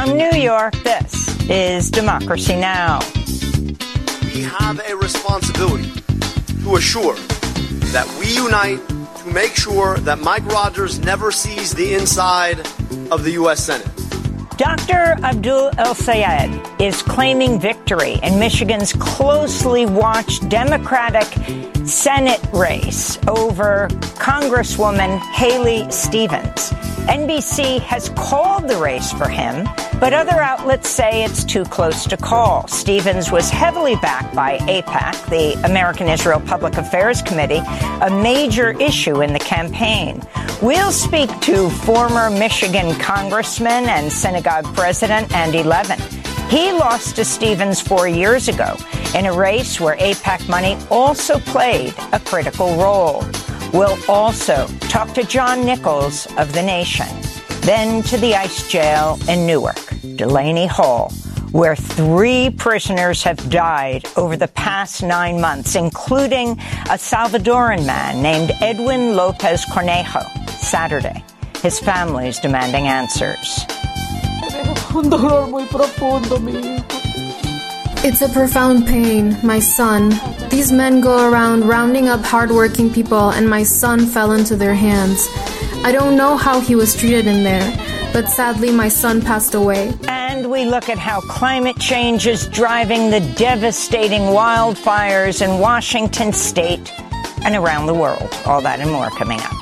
From New York, this is Democracy Now! We have a responsibility to assure that we unite to make sure that Mike Rogers never sees the inside of the U.S. Senate. Dr. Abdul El-Sayed is claiming victory in Michigan's closely watched Democratic Senate race over Congresswoman Haley Stevens. NBC has called the race for him, but other outlets say it's too close to call. Stevens was heavily backed by AIPAC, the American Israel Public Affairs Committee, a major issue in the campaign. We'll speak to former Michigan Congressman and synagogue president Andy Levin. He lost to Stevens 4 years ago in a race where AIPAC money also played a critical role. We'll also talk to John Nichols of The Nation, then to the ICE jail in Newark, Delaney Hall, where 3 prisoners have died over the past 9 months, including a Salvadoran man named Edwin Lopez Cornejo. Saturday, his family is demanding answers. It's a profound pain, my son. These men go around rounding up hardworking people, and my son fell into their hands. I don't know how he was treated in there, but sadly my son passed away. And we look at how climate change is driving the devastating wildfires in Washington state and around the world. All that and more coming up.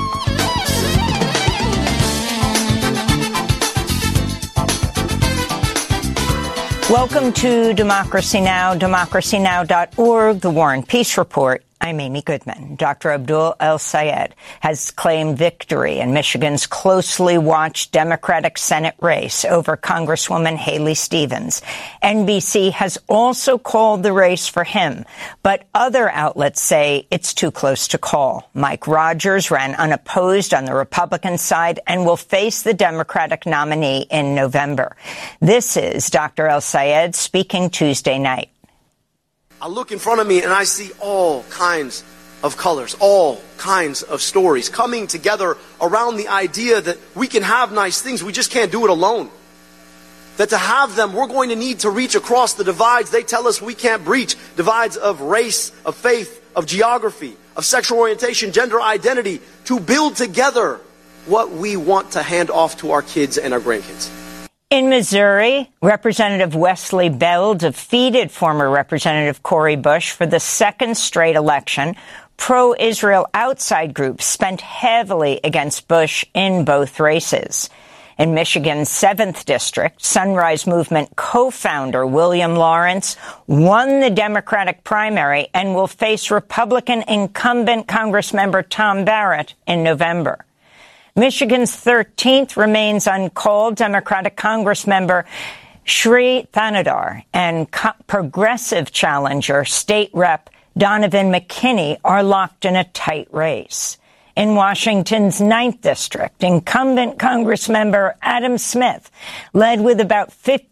Welcome to Democracy Now!, democracynow.org, The War and Peace Report. I'm Amy Goodman. Dr. Abdul El-Sayed has claimed victory in Michigan's closely watched Democratic Senate race over Congresswoman Haley Stevens. NBC has also called the race for him, but other outlets say it's too close to call. Mike Rogers ran unopposed on the Republican side and will face the Democratic nominee in November. This is Dr. El-Sayed speaking Tuesday night. I look in front of me and I see all kinds of colors, all kinds of stories coming together around the idea that we can have nice things, we just can't do it alone. That to have them, we're going to need to reach across the divides they tell us we can't breach. Divides of race, of faith, of geography, of sexual orientation, gender identity, to build together what we want to hand off to our kids and our grandkids. In Missouri, Representative Wesley Bell defeated former Representative Cori Bush for the second straight election. Pro-Israel outside groups spent heavily against Bush in both races. In Michigan's 7th District, Sunrise Movement co-founder William Lawrence won the Democratic primary and will face Republican incumbent Congressmember Tom Barrett in November. Michigan's 13th remains uncalled Democratic Congressmember Sri Thanadar and progressive challenger State Rep Donovan McKinney are locked in a tight race. In Washington's 9th District, incumbent Congressmember Adam Smith led with about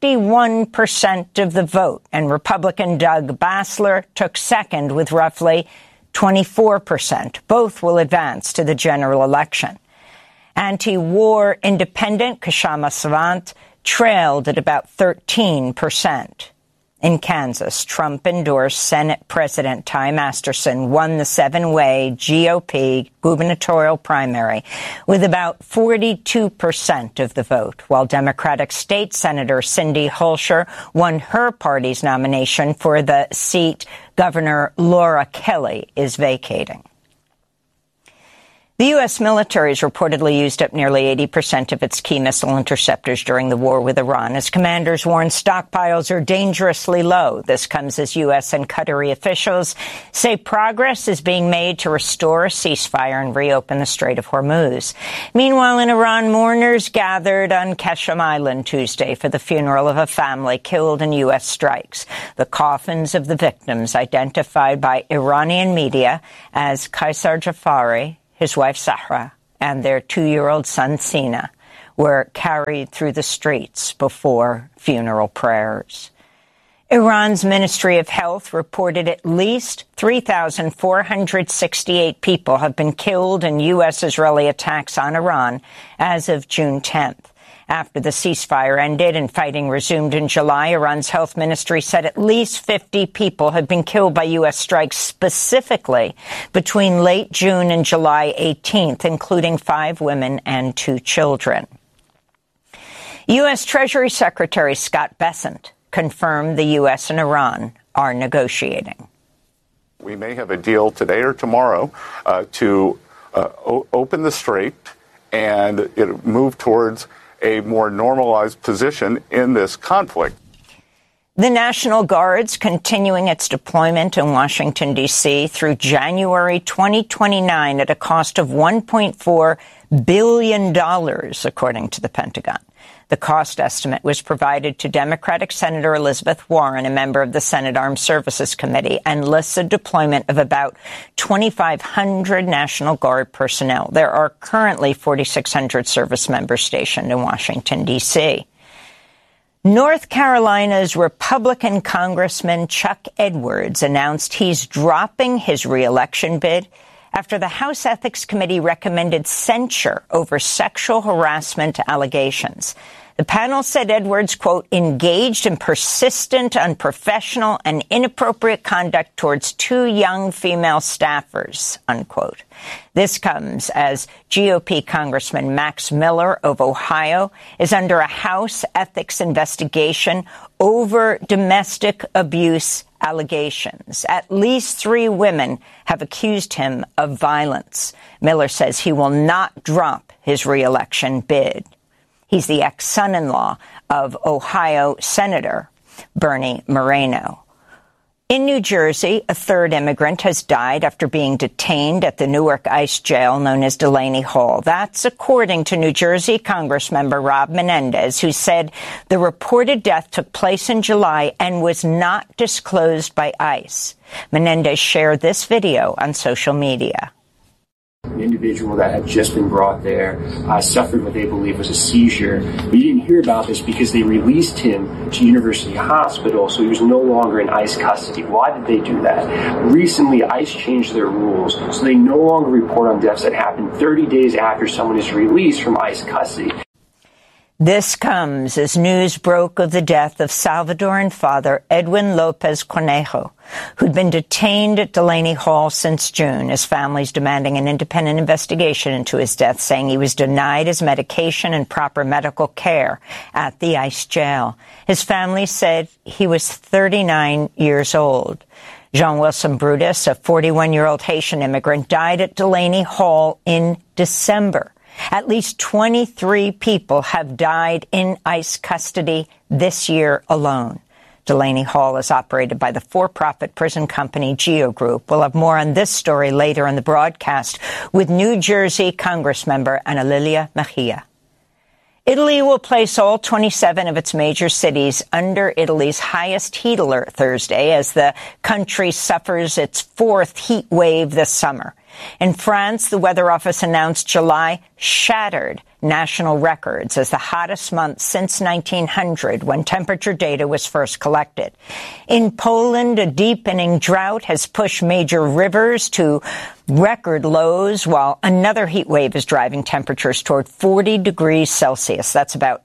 51% of the vote, and Republican Doug Basler took second with roughly 24%. Both will advance to the general election. Anti-war independent Kshama Sawant trailed at about 13%. In Kansas, Trump-endorsed Senate President Ty Masterson won the 7-way GOP gubernatorial primary with about 42% of the vote, while Democratic State Senator Cindy Holscher won her party's nomination for the seat Governor Laura Kelly is vacating. The U.S. military has reportedly used up nearly 80% of its key missile interceptors during the war with Iran, as commanders warn stockpiles are dangerously low. This comes as U.S. and Qatari officials say progress is being made to restore a ceasefire and reopen the Strait of Hormuz. Meanwhile, in Iran, mourners gathered on Qeshm Island Tuesday for the funeral of a family killed in U.S. strikes. The coffins of the victims, identified by Iranian media as Qaisar Jafari, his wife Sahra, and their 2-year-old son Sina, were carried through the streets before funeral prayers. Iran's Ministry of Health reported at least 3,468 people have been killed in U.S.-Israeli attacks on Iran as of June 10th. After the ceasefire ended and fighting resumed in July, Iran's health ministry said at least 50 people have been killed by U.S. strikes specifically between late June and July 18th, including 5 women and 2 children. U.S. Treasury Secretary Scott Bessent confirmed the U.S. and Iran are negotiating. We may have a deal today or tomorrow to open the strait and move towards a more normalized position in this conflict. The National Guard's continuing its deployment in Washington, D.C. through January 2029 at a cost of $1.4 billion, according to the Pentagon. The cost estimate was provided to Democratic Senator Elizabeth Warren, a member of the Senate Armed Services Committee, and lists a deployment of about 2,500 National Guard personnel. There are currently 4,600 service members stationed in Washington, D.C. North Carolina's Republican Congressman Chuck Edwards announced he's dropping his re-election bid after the House Ethics Committee recommended censure over sexual harassment allegations. The panel said Edwards, quote, engaged in persistent, unprofessional, and inappropriate conduct towards 2 young female staffers, unquote. This comes as GOP Congressman Max Miller of Ohio is under a House ethics investigation over domestic abuse allegations. At least 3 women have accused him of violence. Miller says he will not drop his re-election bid. He's the ex-son-in-law of Ohio Senator Bernie Moreno. In New Jersey, a 3rd immigrant has died after being detained at the Newark ICE jail known as Delaney Hall. That's according to New Jersey Congressmember Rob Menendez, who said the reported death took place in July and was not disclosed by ICE. Menendez shared this video on social media. An individual that had just been brought there suffered what they believe was a seizure. We didn't hear about this because they released him to University Hospital, so he was no longer in ICE custody. Why did they do that? Recently, ICE changed their rules, so they no longer report on deaths that happened 30 days after someone is released from ICE custody. This comes as news broke of the death of Salvadoran father Edwin Lopez Cornejo, who'd been detained at Delaney Hall since June. His family's demanding an independent investigation into his death, saying he was denied his medication and proper medical care at the ICE jail. His family said he was 39 years old. Jean-Wilson Brutus, a 41-year-old Haitian immigrant, died at Delaney Hall in December. At least 23 people have died in ICE custody this year alone. Delaney Hall is operated by the for-profit prison company Geo Group. We'll have more on this story later in the broadcast with New Jersey Congressmember Ana Lilia Mejia. Italy will place all 27 of its major cities under Italy's highest heat alert Thursday as the country suffers its 4th heat wave this summer. In France, the Weather Office announced July shattered national records as the hottest month since 1900, when temperature data was first collected. In Poland, a deepening drought has pushed major rivers to record lows, while another heat wave is driving temperatures toward 40 degrees Celsius. That's about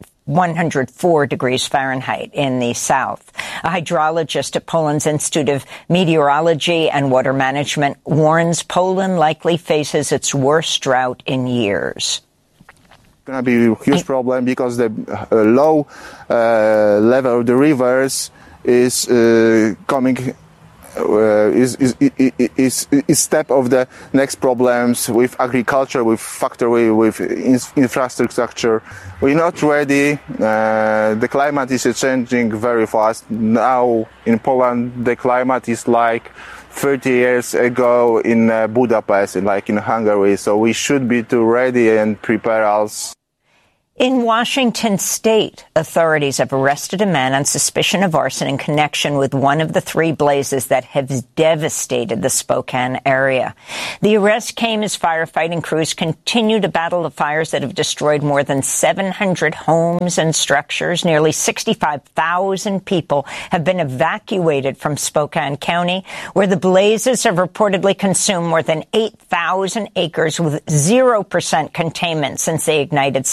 104 degrees Fahrenheit in the south. A hydrologist at Poland's Institute of Meteorology and Water Management warns Poland likely faces its worst drought in years. It's going to be a huge problem because the low level of the rivers is coming. Is step of the next problems with agriculture, with factory, with infrastructure. We're not ready. The climate is changing very fast. Now in Poland, the climate is like 30 years ago in Budapest, like in Hungary. So we should be too ready and prepare us. In Washington state, authorities have arrested a man on suspicion of arson in connection with one of the 3 blazes that have devastated the Spokane area. The arrest came as firefighting crews continue to battle the fires that have destroyed more than 700 homes and structures. Nearly 65,000 people have been evacuated from Spokane County, where the blazes have reportedly consumed more than 8,000 acres with 0% containment since they ignited Saturday.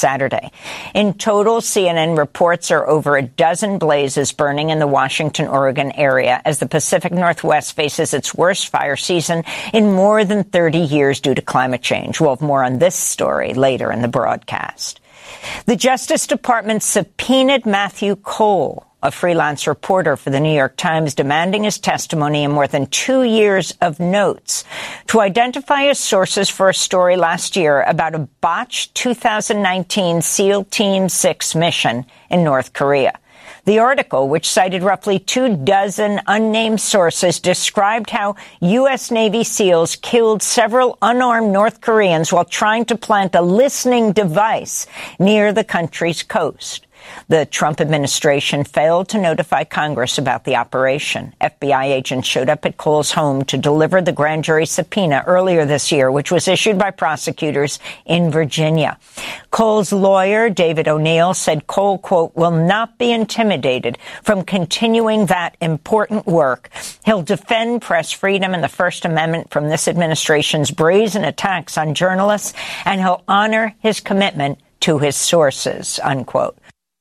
Tuesday. In total, CNN reports are over a dozen blazes burning in the Washington, Oregon area as the Pacific Northwest faces its worst fire season in more than 30 years due to climate change. We'll have more on this story later in the broadcast. The Justice Department subpoenaed Matthew Cole, a freelance reporter for the New York Times, demanding his testimony and more than 2 years of notes to identify his sources for a story last year about a botched 2019 SEAL Team 6 mission in North Korea. The article, which cited roughly 24 unnamed sources, described how U.S. Navy SEALs killed several unarmed North Koreans while trying to plant a listening device near the country's coast. The Trump administration failed to notify Congress about the operation. FBI agents showed up at Cole's home to deliver the grand jury subpoena earlier this year, which was issued by prosecutors in Virginia. Cole's lawyer, David O'Neill, said Cole, quote, will not be intimidated from continuing that important work. He'll defend press freedom and the First Amendment from this administration's brazen attacks on journalists, and he'll honor his commitment to his sources, unquote.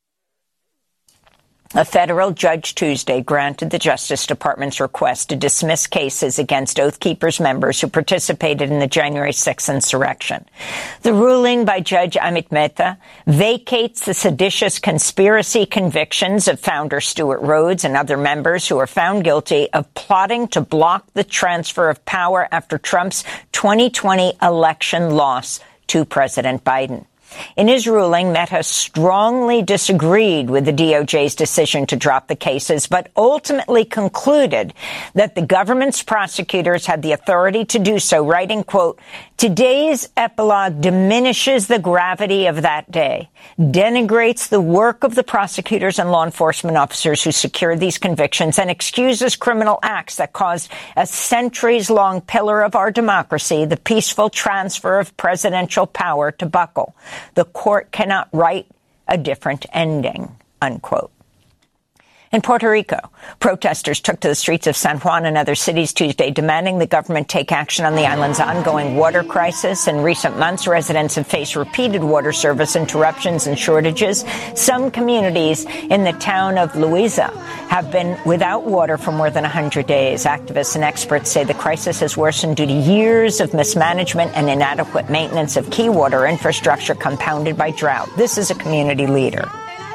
A federal judge Tuesday granted the Justice Department's request to dismiss cases against Oath Keepers members who participated in the January 6th insurrection. The ruling by Judge Amit Mehta vacates the seditious conspiracy convictions of founder Stuart Rhodes and other members who were found guilty of plotting to block the transfer of power after Trump's 2020 election loss to President Biden. In his ruling, Mehta strongly disagreed with the DOJ's decision to drop the cases, but ultimately concluded that the government's prosecutors had the authority to do so, writing, quote, today's epilogue diminishes the gravity of that day, denigrates the work of the prosecutors and law enforcement officers who secured these convictions, and excuses criminal acts that caused a centuries-long pillar of our democracy, the peaceful transfer of presidential power, to buckle. The court cannot write a different ending, unquote. In Puerto Rico, protesters took to the streets of San Juan and other cities Tuesday, demanding the government take action on the island's ongoing water crisis. In recent months, residents have faced repeated water service interruptions and shortages. Some communities in the town of Loíza have been without water for more than 100 days. Activists and experts say the crisis has worsened due to years of mismanagement and inadequate maintenance of key water infrastructure compounded by drought. This is a community leader.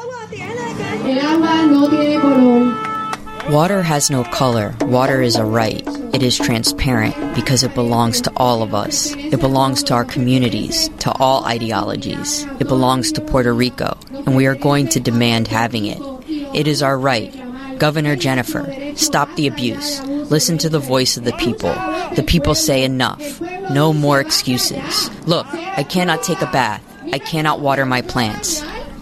Water has no color. Water is a right. It is transparent because it belongs to all of us. It belongs to our communities, to all ideologies. It belongs to Puerto Rico, and we are going to demand having it. It is our right. Governor Jennifer, stop the abuse. Listen to the voice of the people. The people say enough. No more excuses. Look, I cannot take a bath. I cannot water my plants.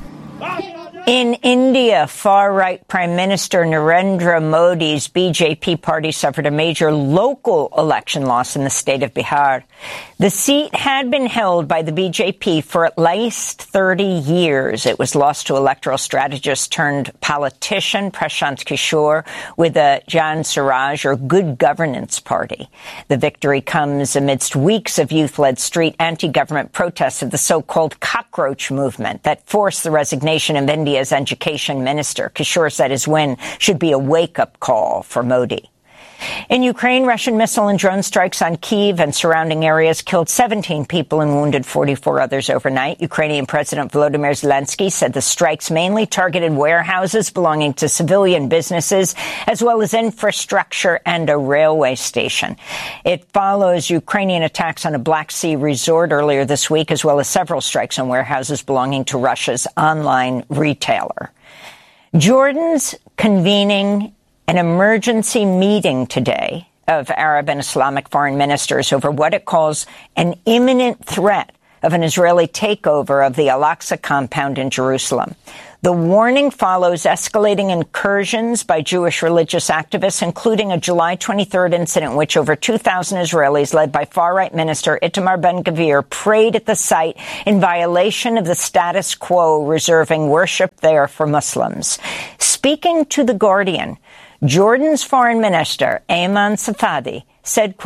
In India, far-right Prime Minister Narendra Modi's BJP party suffered a major local election loss in the state of Bihar. The seat had been held by the BJP for at least 30 years. It was lost to electoral strategist turned politician Prashant Kishore with the Jan Swaraj, or Good Governance Party. The victory comes amidst weeks of youth-led street anti-government protests of the so-called cockroach movement that forced the resignation of India's education minister. Kishore said his win should be a wake-up call for Modi. In Ukraine, Russian missile and drone strikes on Kyiv and surrounding areas killed 17 people and wounded 44 others overnight. Ukrainian President Volodymyr Zelensky said the strikes mainly targeted warehouses belonging to civilian businesses, as well as infrastructure and a railway station. It follows Ukrainian attacks on a Black Sea resort earlier this week, as well as several strikes on warehouses belonging to Russia's online retailer. Jordan's convening an emergency meeting today of Arab and Islamic foreign ministers over what it calls an imminent threat of an Israeli takeover of the Al-Aqsa compound in Jerusalem. The warning follows escalating incursions by Jewish religious activists, including a July 23rd incident in which over 2,000 Israelis, led by far-right minister Itamar Ben-Gvir, prayed at the site in violation of the status quo, reserving worship there for Muslims. Speaking to The Guardian, Jordan's foreign minister, Ayman Safadi, said, quote,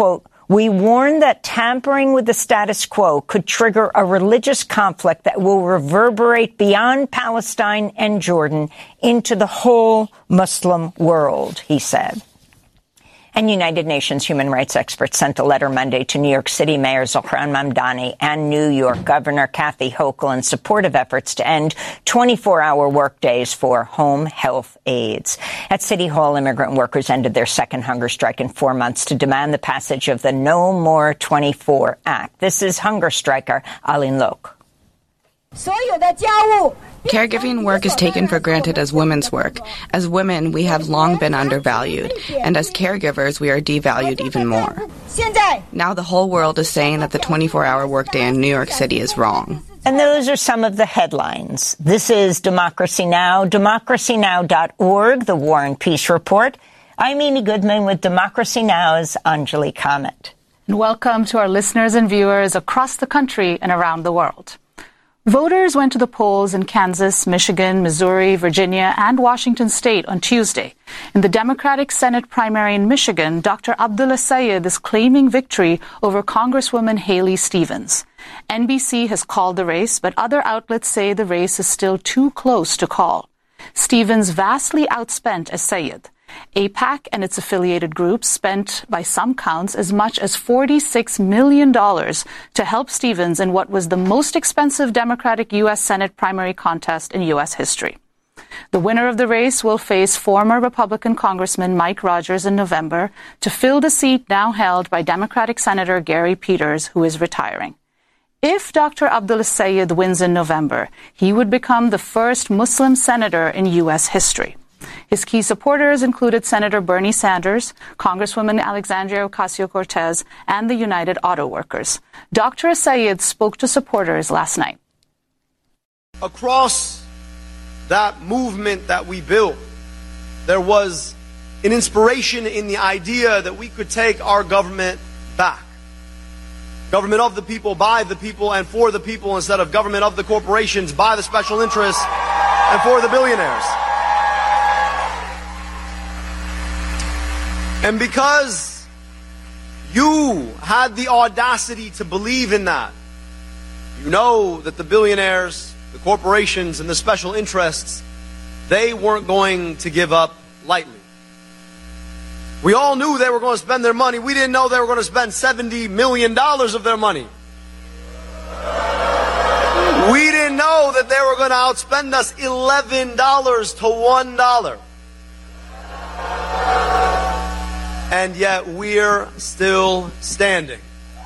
We warn that tampering with the status quo could trigger a religious conflict that will reverberate beyond Palestine and Jordan into the whole Muslim world, he said. And United Nations human rights experts sent a letter Monday to New York City Mayor Zohran Mamdani and New York Governor Kathy Hochul in support of efforts to end 24-hour workdays for home health aides. At City Hall, immigrant workers ended their second hunger strike in 4 months to demand the passage of the No More 24 Act. This is hunger striker Alin Lok. Caregiving work is taken for granted as women's work. As women, we have long been undervalued, and as caregivers, we are devalued even more. Now the whole world is saying that the 24-hour workday in New York City is wrong. And those are some of the headlines. This is Democracy Now!, democracynow.org, the War and Peace Report. I'm Amy Goodman with Democracy Now!'s Anjali Kamat. And welcome to our listeners and viewers across the country and around the world. Voters went to the polls in Kansas, Michigan, Missouri, Virginia, and Washington state on Tuesday. In the Democratic Senate primary in Michigan, Dr. Abdullah Sayed is claiming victory over Congresswoman Haley Stevens. NBC has called the race, but other outlets say the race is still too close to call. Stevens vastly outspent as Sayed. AIPAC and its affiliated groups spent, by some counts, as much as $46 million to help Stevens in what was the most expensive Democratic U.S. Senate primary contest in U.S. history. The winner of the race will face former Republican Congressman Mike Rogers in November to fill the seat now held by Democratic Senator Gary Peters, who is retiring. If Dr. Abdullah Sayed wins in November, he would become the first Muslim senator in U.S. history. His key supporters included Senator Bernie Sanders, Congresswoman Alexandria Ocasio-Cortez, and the United Auto Workers. Dr. Sayed spoke to supporters last night. Across that movement that we built, there was an inspiration in the idea that we could take our government back. Government of the people, by the people, and for the people, instead of government of the corporations, by the special interests, and for the billionaires. And because you had the audacity to believe in that, you know that the billionaires, the corporations, and the special interests, they weren't going to give up lightly. We all knew they were going to spend their money. We didn't know they were going to spend $70 million of their money. We didn't know that they were going to outspend us $11 to $1. And yet we're still standing.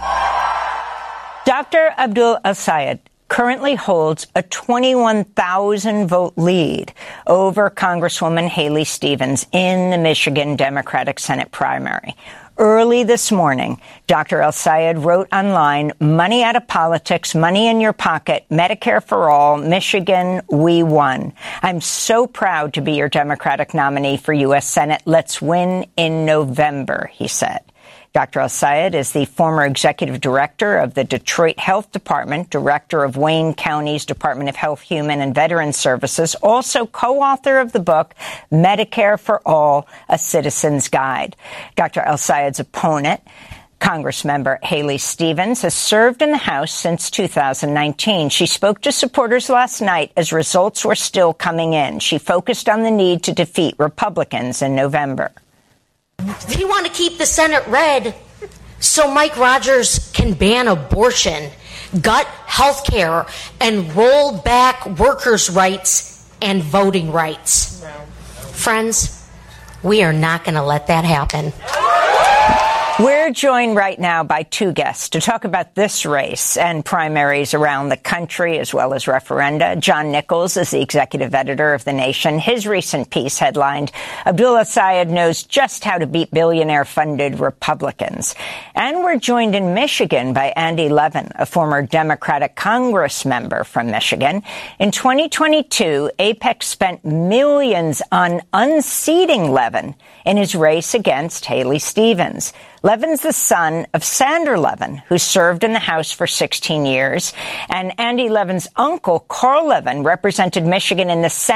Dr. Abdullah Sayed currently holds a 21,000 vote lead over Congresswoman Haley Stevens in the Michigan Democratic Senate primary. Early this morning, Dr. El-Sayed wrote online, "Money out of politics, money in your pocket, Medicare for all, Michigan, we won. I'm so proud to be your Democratic nominee for U.S. Senate. Let's win in November," he said. Dr. El-Sayed is the former executive director of the Detroit Health Department, director of Wayne County's Department of Health, Human and Veterans Services, also co-author of the book Medicare for All, A Citizen's Guide. Dr. El-Sayed's opponent, Congressmember Haley Stevens, has served in the House since 2019. She spoke to supporters last night as results were still coming in. She focused on the need to defeat Republicans in November. They want to keep the Senate red so Mike Rogers can ban abortion, gut health care, and roll back workers' rights and voting rights. Friends, we are not going to let that happen. We're joined right now by two guests to talk about this race and primaries around the country, as well as referenda. John Nichols is the executive editor of The Nation. His recent piece headlined, "Abdullah Sayed Knows Just How to Beat Billionaire-Funded Republicans." And we're joined in Michigan by Andy Levin, a former Democratic Congress member from Michigan. In 2022, AIPAC spent millions on unseating Levin in his race against Haley Stevens. Levin's the son of Sander Levin, who served in the House for 16 years, and Andy Levin's uncle, Carl Levin, represented Michigan in the Senate